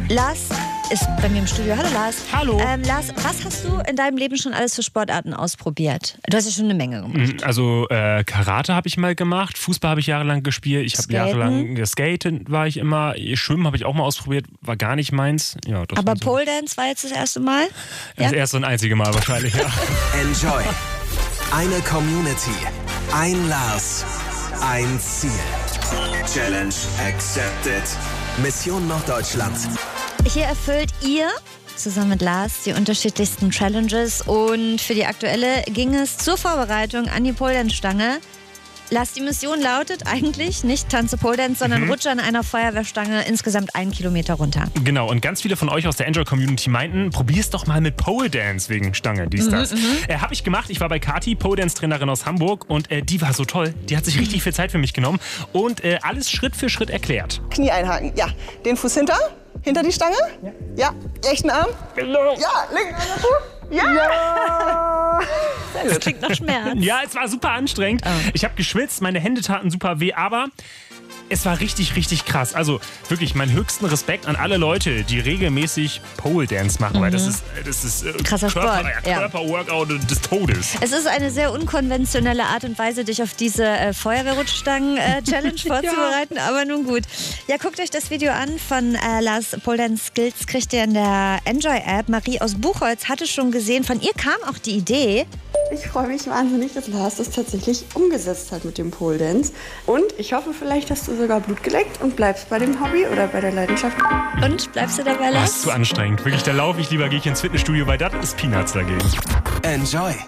Lars ist bei mir im Studio. Hallo Lars. Hallo. Lars, was hast du in deinem Leben schon alles für Sportarten ausprobiert? Du hast ja schon eine Menge gemacht. Also Karate habe ich mal gemacht, Fußball habe ich jahrelang gespielt, ich habe jahrelang Skaten war ich immer, Schwimmen habe ich auch mal ausprobiert, war gar nicht meins. Ja, das aber Pole Dance war jetzt das erste Mal? Das erste und einzige Mal wahrscheinlich, ja. Enjoy. Eine Community, ein Lars, ein Ziel. Challenge accepted. Mission Norddeutschland. Hier erfüllt ihr zusammen mit Lars die unterschiedlichsten Challenges und für die aktuelle ging es zur Vorbereitung an die Pole Dance Stange. Lars, die Mission lautet eigentlich nicht Tanze Pole Dance, sondern rutsche an einer Feuerwehrstange insgesamt 1 Kilometer runter. Genau, und ganz viele von euch aus der Enjoy-Community meinten, probier's doch mal mit Pole Dance wegen Stange, das. Habe ich gemacht, ich war bei Kati, Pole Dance Trainerin aus Hamburg und die war so toll. Die hat sich richtig viel Zeit für mich genommen und alles Schritt für Schritt erklärt. Knie einhaken, ja. Den Fuß hinter die Stange. Ja. Rechten Arm. Genau. Ja, linken Arm. Ja! Das klingt nach Schmerz. Ja, es war super anstrengend. Ich habe geschwitzt, meine Hände taten super weh, aber es war richtig, richtig krass. Also wirklich meinen höchsten Respekt an alle Leute, die regelmäßig Pole Dance machen, weil das ist krasser Sport. Körperworkout des Todes. Es ist eine sehr unkonventionelle Art und Weise, dich auf diese Feuerwehrrutschstangen-Challenge vorzubereiten, aber nun gut. Ja, guckt euch das Video an von Lars Pole Dance Skills, kriegt ihr in der Enjoy-App. Marie aus Buchholz hatte schon gesehen, von ihr kam auch die Idee. Ich freue mich wahnsinnig, dass Lars das tatsächlich umgesetzt hat mit dem Pole Dance. Und ich hoffe, vielleicht hast du sogar Blut geleckt und bleibst bei dem Hobby oder bei der Leidenschaft. Und bleibst du dabei, Lars? Das ist zu anstrengend. Wirklich, da laufe ich lieber, gehe ich ins Fitnessstudio, weil das ist Peanuts dagegen. Enjoy.